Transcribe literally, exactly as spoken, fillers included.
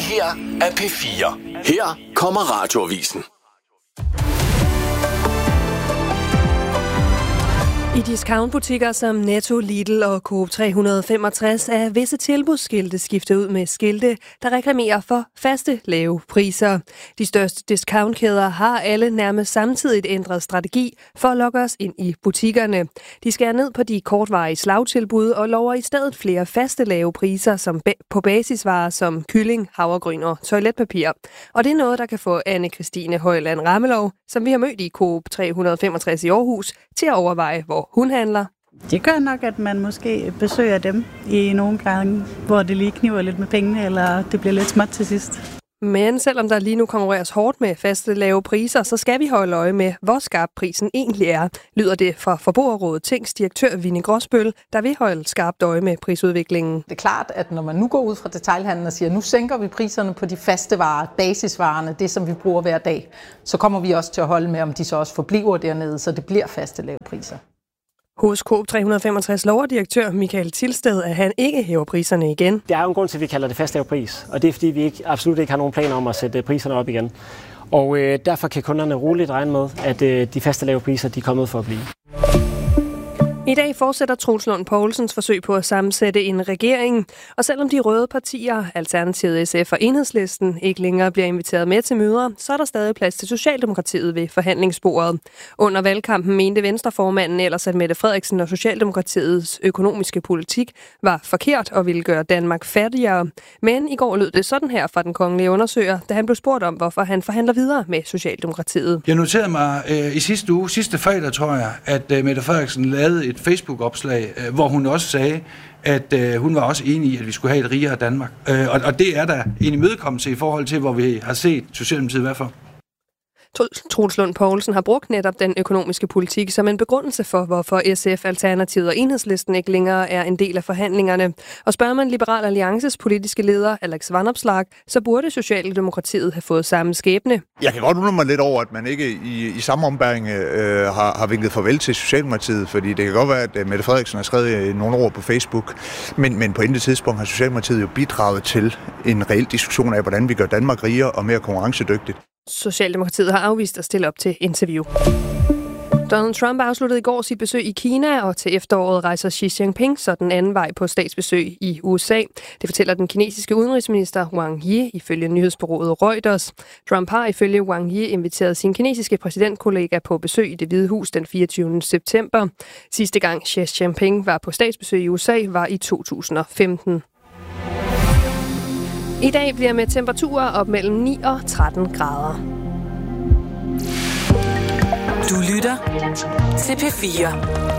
her er P fire. Her kommer Radioavisen. I discountbutikker som Netto, Lidl og Coop tre hundrede femogtres er visse tilbudsskilte skiftet ud med skilte, der reklamerer for faste lave priser. De største discountkæder har alle nærmest samtidigt ændret strategi for at lokke os ind i butikkerne. De skærer ned på de kortvarige slagtilbud og lover i stedet flere faste lave priser som på basisvarer som kylling, havregryn og toiletpapir. Og det er noget, der kan få Anne-Christine Højland Rammelov, som vi har mødt i Coop tre hundrede femogtres i Aarhus, til at overveje, hvor hun handler. Det gør nok, at man måske besøger dem i nogle gange, hvor det lige kniver lidt med pengene, eller det bliver lidt småt til sidst. Men selvom der lige nu konkurreres hårdt med faste lave priser, så skal vi holde øje med, hvor skarp prisen egentlig er, lyder det fra Forbrugerrådet Tænks direktør Vinnie Gråsbøl, der vil holde skarpt øje med prisudviklingen. Det er klart, at når man nu går ud fra detailhandlen og siger, nu sænker vi priserne på de faste varer, basisvarerne, det som vi bruger hver dag, så kommer vi også til at holde med, om de så også forbliver dernede, så det bliver faste lave priser. Hos Coop tre hundrede femogtres lover direktør Michael Tilsted, at han ikke hæver priserne igen. Der er jo en grund til, at vi kalder det fast lav pris, og det er fordi, vi ikke, absolut ikke har nogen planer om at sætte priserne op igen. Og øh, derfor kan kunderne roligt regne med, at øh, de faste lave priser de er kommet for at blive. I dag fortsætter Troels Lund Poulsens forsøg på at sammensætte en regering, og selvom de røde partier, Alternativet, S F og Enhedslisten, ikke længere bliver inviteret med til møder, så er der stadig plads til Socialdemokratiet ved forhandlingsbordet. Under valgkampen mente Venstreformanden ellers, at Mette Frederiksen og Socialdemokratiets økonomiske politik var forkert og ville gøre Danmark fattigere. Men i går lød det sådan her fra den kongelige undersøger, da han blev spurgt om, hvorfor han forhandler videre med Socialdemokratiet. Jeg noterede mig øh, i sidste uge, sidste fredag tror jeg, at øh, Mette Frederiksen lavede et Facebook-opslag, hvor hun også sagde, at øh, hun var også enig i, at vi skulle have et rigere Danmark. Øh, og, og det er der en imødekommelse i forhold til, hvor vi har set Socialdemokratiet hvad for. Troels Lund Poulsen har brugt netop den økonomiske politik som en begrundelse for, hvorfor S F, Alternativet og Enhedslisten ikke længere er en del af forhandlingerne. Og spørger man Liberal Alliances politiske leder, Alex Vanopslagh, så burde Socialdemokratiet have fået samme skæbne. Jeg kan godt undre mig lidt over, at man ikke i, i samme ombæring øh, har, har vinket farvel til Socialdemokratiet, fordi det kan godt være, at Mette Frederiksen har skrevet nogle ord på Facebook, men, men på intet tidspunkt har Socialdemokratiet jo bidraget til en reel diskussion af, hvordan vi gør Danmark rigere og mere konkurrencedygtigt. Socialdemokratiet har afvist at stille op til interview. Donald Trump afsluttede i går sit besøg i Kina, og til efteråret rejser Xi Jinping så den anden vej på statsbesøg i U S A. Det fortæller den kinesiske udenrigsminister Wang Yi ifølge nyhedsbureauet Reuters. Trump har ifølge Wang Yi inviteret sin kinesiske præsidentkollega på besøg i Det Hvide Hus den fireogtyvende september. Sidste gang Xi Jinping var på statsbesøg i U S A var i to tusind og femten. I dag bliver med temperaturer op mellem ni og tretten grader. Du lytter til P fire.